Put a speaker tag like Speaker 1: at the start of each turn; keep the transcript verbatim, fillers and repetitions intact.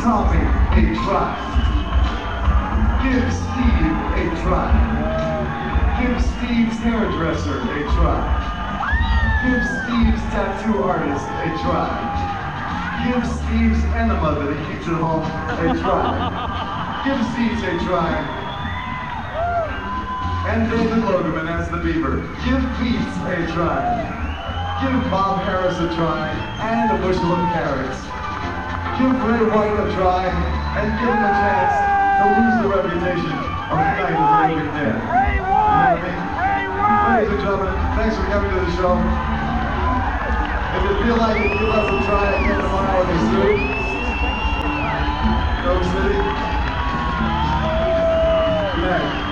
Speaker 1: Tommy a try. Give Steve a try. Give Steve's hairdresser a try. Give Steve's tattoo artist a try. Give Steve's enema that he keeps at home a try. Give Steve's a try. And David Loderman as the Beaver. Give Beats a try. Give Bob Harris a try and a bushel of carrots. Give Ray White a try and give him a chance to lose the reputation of the night of the living dead.
Speaker 2: Ray White! Ray White!
Speaker 1: Ladies and gentlemen, thanks for coming to the show. If you feel like it, give us a try again tomorrow in the suit. Go City. Good night.